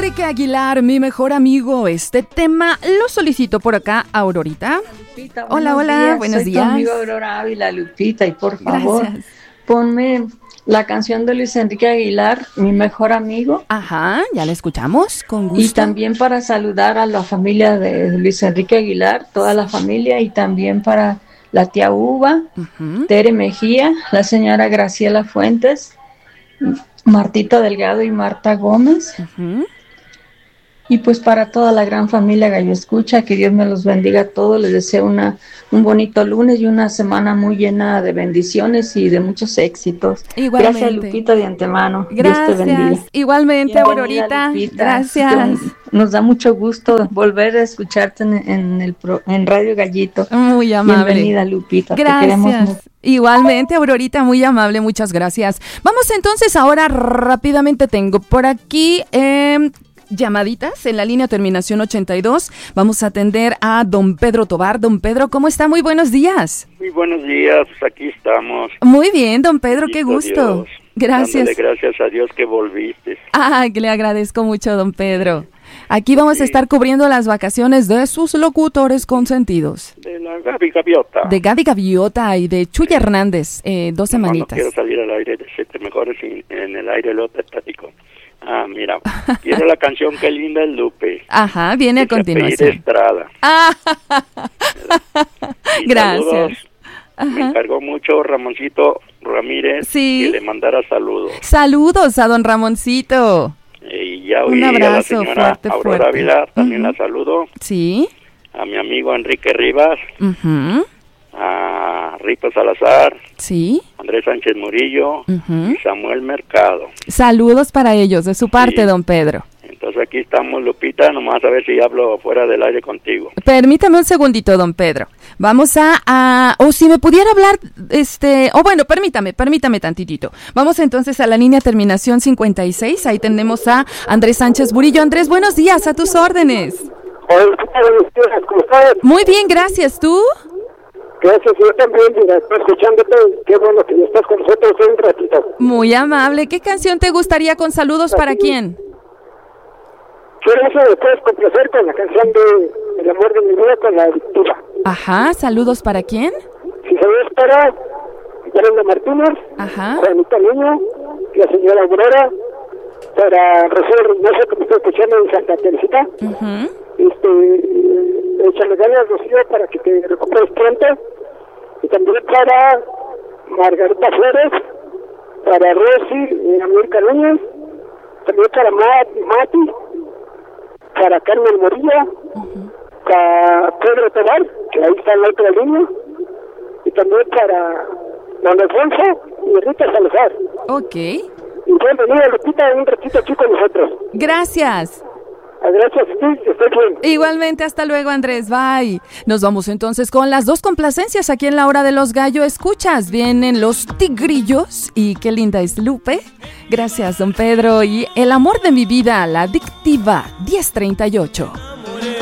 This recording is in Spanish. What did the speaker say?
Enrique Aguilar, mi mejor amigo. Este tema lo solicito por acá, Aurorita. Lupita, hola, buenos días. Soy tu amigo Aurora Ávila, Lupita, y por favor, gracias. Ponme la canción de Luis Enrique Aguilar, mi mejor amigo. Ajá, ya la escuchamos, con gusto. Y también para saludar a la familia de Luis Enrique Aguilar, toda la familia, y también para la tía Uva, Tere Mejía, la señora Graciela Fuentes, Martita Delgado y Marta Gómez. Y pues para toda la gran familia Gallo Escucha, que Dios me los bendiga a todos. Les deseo un bonito lunes y una semana muy llena de bendiciones y de muchos éxitos. Igualmente. Gracias, Lupita, de antemano. Gracias. Dios te bendiga. Igualmente, Aurorita. Gracias. Nos da mucho gusto volver a escucharte en Radio Gallito. Muy amable. Bienvenida, Lupita. Gracias. Te queremos mucho. Igualmente, Aurorita, muy amable, muchas gracias. Vamos entonces ahora rápidamente, tengo por aquí llamaditas en la línea terminación 82. Vamos a atender a don Pedro Tobar. Don Pedro, ¿cómo está? Muy buenos días. Muy buenos días, pues aquí estamos. Muy bien, don Pedro, qué gusto. Dios. Gracias. Dándole gracias a Dios que volviste. Que le agradezco mucho, don Pedro. Aquí vamos a estar cubriendo las vacaciones de sus locutores consentidos. De la Gaby Gaviota. De Gaby Gaviota y de Chuy Hernández, 2 semanitas. No quiero salir al aire, decirte mejor en el aire lo te platico. Mira, quiero la canción Qué linda es Lupe. Ajá, viene a continuación. Estrada. Gracias. Me encargó mucho Ramoncito Ramírez que le mandara saludos. Saludos a don Ramoncito. Y ya un abrazo a la señora Aurora Ávila, también la saludo. Sí. A mi amigo Enrique Rivas. A Rito Salazar. Sí. Andrés Sánchez Murillo. Y Samuel Mercado. Saludos para ellos, de su parte, don Pedro. Entonces aquí estamos, Lupita, nomás a ver si hablo fuera del aire contigo. Permítame un segundito, don Pedro. Vamos o si me pudiera hablar, bueno, permítame tantitito. Vamos entonces a la línea terminación 56, ahí tenemos a Andrés Sánchez Murillo. Andrés, buenos días, a tus órdenes. Hola, buenos días, ¿cómo estás? Muy bien, gracias, ¿tú? Gracias, yo también, estoy escuchándote, qué bueno que estás con nosotros un ratito. Muy amable, ¿qué canción te gustaría con saludos para quién? Quiero eso, puedes complacer con la canción de El amor de mi vida con la adictiva. Ajá, ¿saludos para quién? Si sabes para Brenda Martínez, Juanita Niño, la señora Aurora, para Rocío Reynoso, que me está escuchando en Santa Teresita. Échale ganas, Rocío, para que te recuperes pronto. Y también para Margarita Flores, para Rosy y América Núñez, también para Mati, para Carmen Morillo, para Pedro Tobar, que ahí está en la otra línea, y también para Don Alfonso y Rita Salazar. Ok. Y bienvenida, Lupita, un ratito aquí con nosotros. Gracias. Gracias, sí, estoy bien. Igualmente, hasta luego, Andrés, bye. Nos vamos entonces con las 2 complacencias aquí en la hora de los gallo escuchas. Vienen los Tigrillos y Qué linda es Lupe. Gracias, don Pedro, y El amor de mi vida, la adictiva 1038.